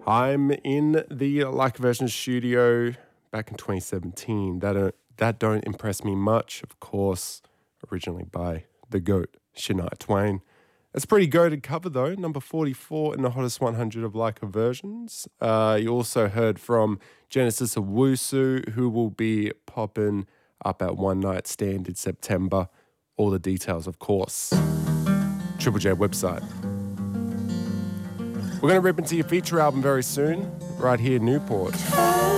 I'm in the Like a Version studio back in 2017. That don't impress me much. Of course, originally by the GOAT, Shania Twain. It's a pretty goated cover though, number 44 in the hottest 100 of Like a Versions. You also heard from Genesis Owusu, who will be popping up at One Night Stand in September. All the details, of course. Triple J website. We're going to rip into your feature album very soon, right here in Newport.